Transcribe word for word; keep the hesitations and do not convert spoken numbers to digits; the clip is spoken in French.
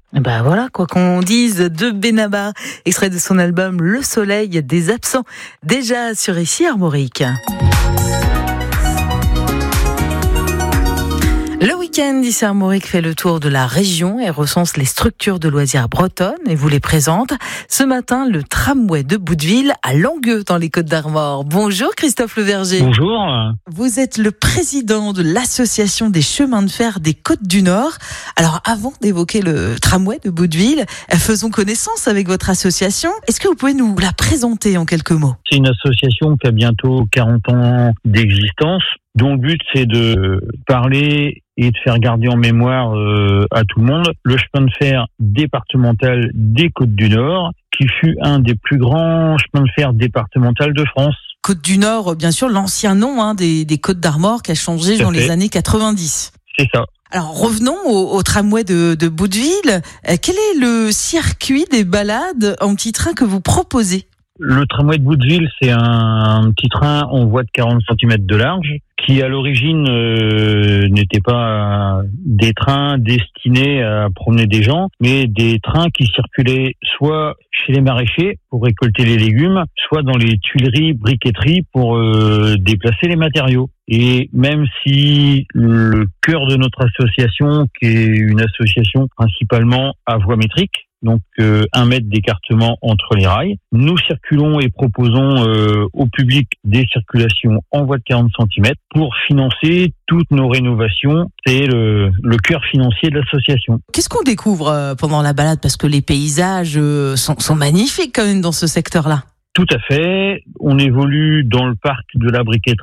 Bah voilà, quoi qu'on dise de Benabar, extrait de son album Le Soleil des Absents, déjà sur ici Armorique. Le week-end, ici Armorique fait le tour de la région et recense les structures de loisirs bretonnes et vous les présente. Ce matin, le tramway de Bouteville à Langueux dans les Côtes-d'Armor. Bonjour Christophe Leverger. Bonjour. Vous êtes le président de l'association des chemins de fer des Côtes du Nord. Alors avant d'évoquer le tramway de Bouteville, faisons connaissance avec votre association. Est-ce que vous pouvez nous la présenter en quelques mots ? C'est une association qui a bientôt quarante ans d'existence, dont le but c'est de parler et de faire garder en mémoire euh, à tout le monde le chemin de fer départemental des Côtes du Nord, qui fut un des plus grands chemins de fer départemental de France. Côtes du Nord, bien sûr, l'ancien nom hein, des, des Côtes d'Armor qui a changé dans les années quatre-vingt-dix. C'est ça. Alors revenons au, au tramway de, de Bouteville. Euh, quel est le circuit des balades en petit train que vous proposez ? Le tramway de Bouteville, c'est un, un petit train en voie de quarante centimètres de large, qui à l'origine euh, n'était pas des trains destinés à promener des gens, mais des trains qui circulaient soit chez les maraîchers pour récolter les légumes, soit dans les tuileries, briqueteries pour euh, déplacer les matériaux. Et même si le cœur de notre association, qui est une association principalement à voie métrique, donc euh, un mètre d'écartement entre les rails, nous circulons et proposons euh, au public des circulations en voie de quarante centimètres pour financer toutes nos rénovations. C'est le, le cœur financier de l'association. Qu'est-ce qu'on découvre euh, pendant la balade ? Parce que les paysages euh, sont, sont magnifiques quand même dans ce secteur-là. Tout à fait. On évolue dans le parc de la briqueterie